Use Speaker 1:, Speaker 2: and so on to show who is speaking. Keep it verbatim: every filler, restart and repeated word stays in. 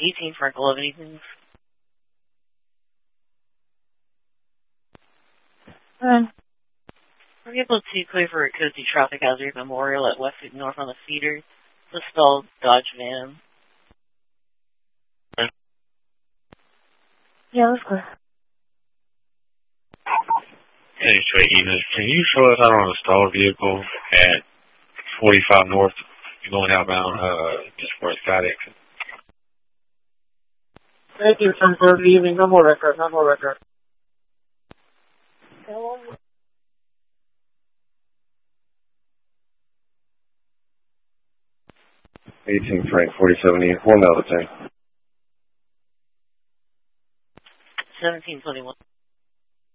Speaker 1: eighteen Frank eleven evenings.
Speaker 2: Uh,
Speaker 1: We're able to clear for a cozy traffic hazard memorial at Westwood North on the feeder. The stalled Dodge van.
Speaker 2: yeah, that's clear.
Speaker 3: Hey, straight evenings. Can you show us out on a stalled vehicle at forty-five North, going outbound, uh, just for a static?
Speaker 2: Thank you, ten thirty evening. No more record. No more record.
Speaker 3: eighteen Frank, forty-seven E, one out of ten.
Speaker 1: seventeen twenty-one.